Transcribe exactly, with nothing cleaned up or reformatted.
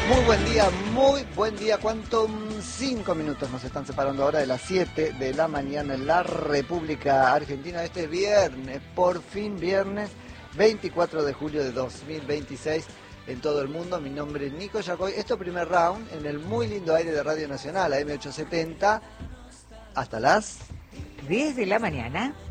Muy buen día, muy buen día. ¿Cuánto? Cinco minutos nos están separando ahora de las siete de la mañana en la República Argentina. Este viernes, por fin viernes, veinticuatro de julio de dos mil veintiséis en todo el mundo. Mi nombre es Nico Yacoy. Esto primer round en el muy lindo aire de Radio Nacional, A M ochocientos setenta, hasta las diez de la mañana.